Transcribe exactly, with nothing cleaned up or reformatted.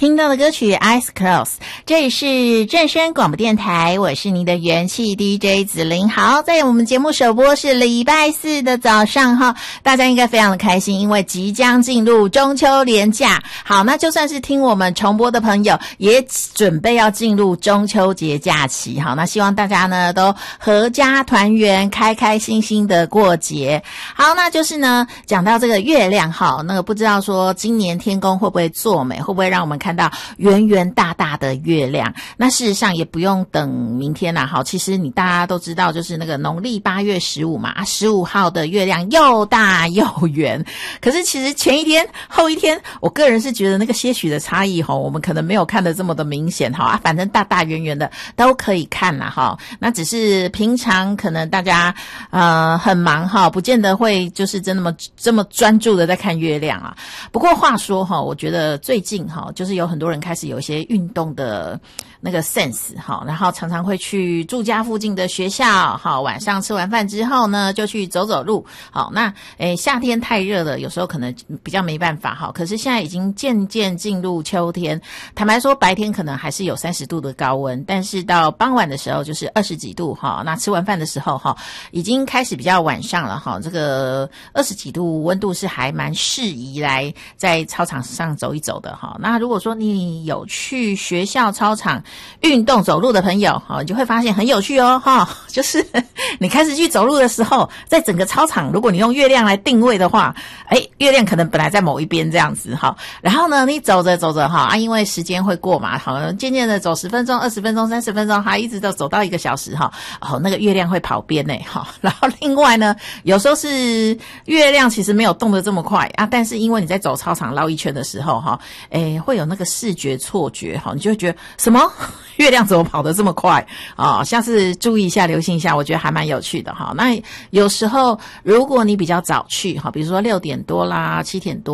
听到的歌曲 Eyes Closed， 这里是正声广播电台，我是您的元气 D J 子琳。好，在我们节目首播是礼拜四的早上哈，大家应该非常的开心，因为即将进入中秋连假。好，那就算是听我们重播的朋友，也准备要进入中秋节假期。好，那希望大家呢都阖家团圆，开开心心的过节。好，那就是呢讲到这个月亮哈，那个不知道说今年天公会不会作美，会不会让我们看到圆圆大大的月亮。那事实上也不用等明天啦，好，其实你大家都知道，就是那个农历八月十五嘛，啊十五号的月亮又大又圆。可是其实前一天后一天，我个人是觉得那个些许的差异哈，我们可能没有看得这么的明显哈，啊反正大大圆圆的都可以看啦哈。那只是平常可能大家呃很忙哈，不见得会就是真的么这么专注的在看月亮啊。不过话说哈，我觉得最近哈，就是有很多人开始有一些运动的那个 sense 哈，然后常常会去住家附近的学校，好，晚上吃完饭之后呢，就去走走路。好，那诶夏天太热了，有时候可能比较没办法哈。可是现在已经渐渐进入秋天，坦白说白天可能还是有三十度的高温，但是到傍晚的时候就是二十几度哈。那吃完饭的时候哈，已经开始比较晚上了哈，这个二十几度温度是还蛮适宜来在操场上走一走的哈。那如果说你有去学校操场运动走路的朋友，你就会发现很有趣哦哈，就是你开始去走路的时候，在整个操场，如果你用月亮来定位的话，诶月亮可能本来在某一边这样子哈，然后呢你走着走着哈啊，因为时间会过嘛，好，渐渐的走十分钟、二十分钟、三十分钟，哈，一直都走到一个小时哈，哦，那个月亮会跑边呢哈。然后另外呢，有时候是月亮其实没有动得这么快啊，但是因为你在走操场绕一圈的时候哈，诶会有那个视觉错觉哈，你就会觉得什么月亮怎么跑得这么快啊、哦？下次注意一下，留心一下，我觉得还蛮有趣的哈。那有时候如果你比较早去哈，比如说六点多啦、七点多。